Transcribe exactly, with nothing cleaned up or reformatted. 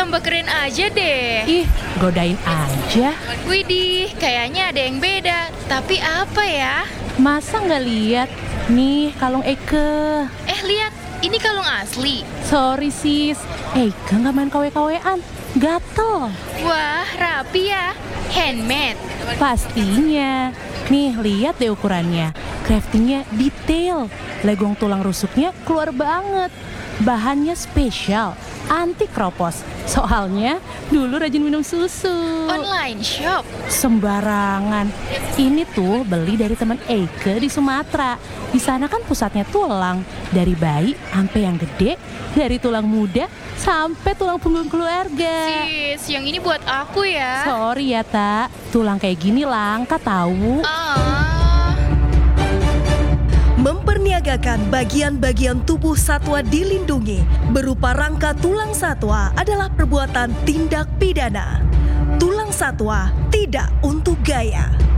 tambah keren aja deh. Ih, godain aja. Widih, kayaknya ada yang beda. Tapi apa ya? Masa nggak lihat? Nih, kalung Eike. Eh, lihat. Ini kalung asli. Sorry sis, Eike nggak main K W K W-an. Gatel. Wah, rapi ya. Handmade. Pastinya. Nih, lihat deh ukurannya. Craftingnya detail. Legong tulang rusuknya keluar banget. Bahannya spesial, anti kropos. Soalnya dulu rajin minum susu. Online shop. Sembarangan. Ini tuh beli dari teman Eike di Sumatera. Di sana kan pusatnya tulang. Dari bayi sampai yang gede, dari tulang muda sampai tulang punggung keluarga. Sis, yang ini buat aku ya. Sorry ya, Tak. Tulang kayak gini langka tahu. Ah. Memperniagakan bagian-bagian tubuh satwa dilindungi berupa rangka tulang satwa adalah perbuatan tindak pidana. Tulang satwa tidak untuk gaya.